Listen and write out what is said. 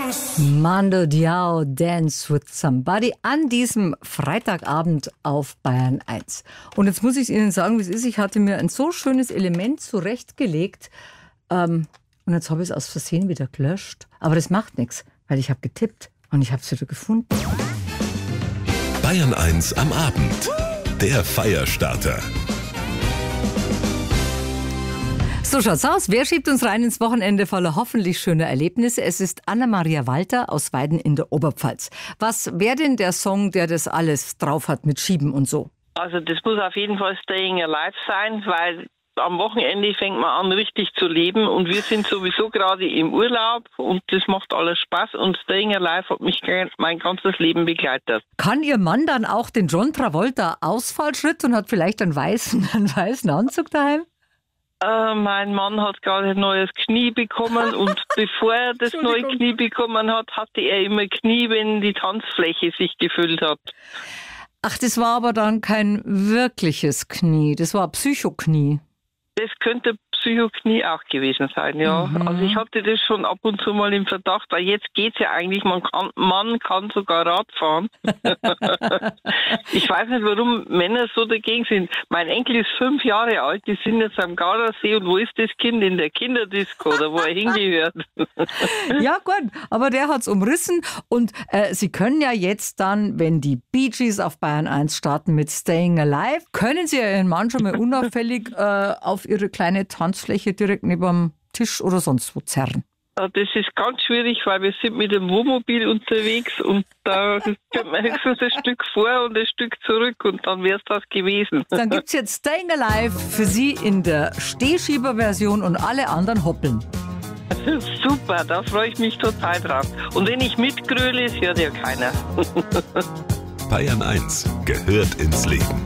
Mando Diao, Dance with Somebody an diesem Freitagabend auf Bayern 1. Und jetzt muss ich Ihnen sagen, wie es ist. Ich hatte mir ein so schönes Element zurechtgelegt und jetzt habe ich es aus Versehen wieder gelöscht. Aber das macht nichts, weil ich habe getippt und ich habe es wieder gefunden. Bayern 1 am Abend. Der Feierstarter. So schaut's aus. Wer schiebt uns rein ins Wochenende voller hoffentlich schöner Erlebnisse? Es ist Anna-Maria Walter aus Weiden in der Oberpfalz. Was wäre denn der Song, der das alles drauf hat mit Schieben und so? Also das muss auf jeden Fall Staying Alive sein, weil am Wochenende fängt man an, richtig zu leben und wir sind sowieso gerade im Urlaub und das macht alles Spaß und Staying Alive hat mich mein ganzes Leben begleitet. Kann Ihr Mann dann auch den John Travolta Ausfallschritt und hat vielleicht einen weißen Anzug daheim? Mein Mann hat gerade ein neues Knie bekommen und bevor er das neue Knie bekommen hat, hatte er immer Knie, wenn die Tanzfläche sich gefüllt hat. Ach, das war aber dann kein wirkliches Knie, das war Psychoknie. Das könnte Psychoknie auch gewesen sein, ja. Also ich hatte das schon ab und zu mal im Verdacht, weil jetzt geht's ja eigentlich, man kann sogar Rad fahren. Ich weiß nicht, warum Männer so dagegen sind. Mein Enkel ist 5 Jahre alt, die sind jetzt am Gardasee und wo ist das Kind? In der Kinderdisco, oder wo er hingehört. Ja gut, aber der hat's umrissen und Sie können ja jetzt dann, wenn die Bee Gees auf Bayern 1 starten mit Staying Alive, können Sie ja Ihren Mann schon mal unauffällig auf Ihre kleine Tanzfläche direkt neben dem Tisch oder sonst wo zerren. Das ist ganz schwierig, weil wir sind mit dem Wohnmobil unterwegs und da kommt man höchstens ein Stück vor und ein Stück zurück und dann wäre es das gewesen. Dann gibt's jetzt Staying Alive für Sie in der Stehschieberversion und alle anderen hoppeln. Super, da freue ich mich total drauf. Und wenn ich mitgröle, hört ja keiner. Bayern 1 gehört ins Leben.